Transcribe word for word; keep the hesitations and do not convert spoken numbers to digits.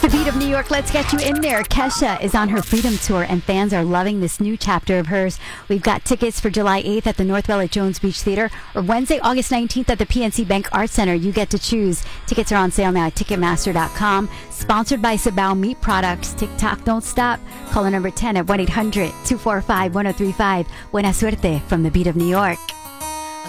The Beat of New York, let's get you in there. Kesha is on her Freedom Tour, and fans are loving this new chapter of hers. We've got tickets for July eighth at the Northwell at Jones Beach Theater, or Wednesday, August nineteenth at the P N C Bank Arts Center. You get to choose. Tickets are on sale now at Ticketmaster dot com. Sponsored by Sabao Meat Products. TikTok, don't stop. Caller number ten at one eight hundred two four five one zero three five. Buena suerte from the Beat of New York.